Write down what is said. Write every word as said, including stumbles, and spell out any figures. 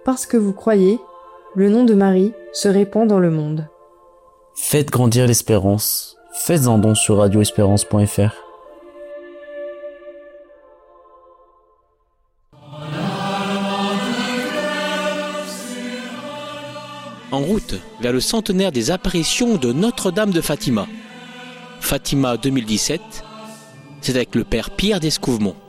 parce que vous croyez, le nom de Marie se répand dans le monde. Faites grandir l'espérance. Faites un don sur radio espérance point f r. En route vers le centenaire des apparitions de Notre-Dame de Fatima. Fatima deux mille dix-sept, c'est avec le père Pierre d'Escouvemont.